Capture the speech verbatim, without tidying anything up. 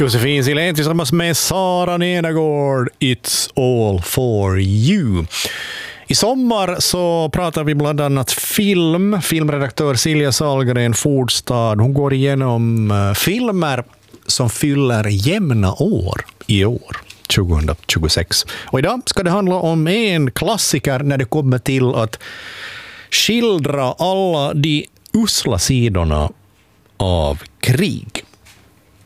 Josefin Silén tillsammans med Sara Nedagård. It's all for you. I sommar så pratar vi bland annat film. Filmredaktör Silja Sahlgren Fordstad. Hon går igenom uh, filmer som fyller jämna år i år. tjugohundratjugosex. Och idag ska det handla om en klassiker när det kommer till att skildra alla de usla sidorna av krig.